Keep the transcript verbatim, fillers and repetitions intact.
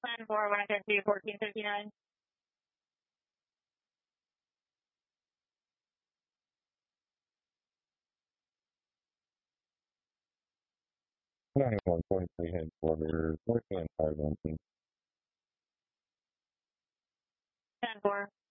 Plan four, one hundred two, fourteen fifty-nine. ninety-one point three headquarters, fourteen five one two. Plan four.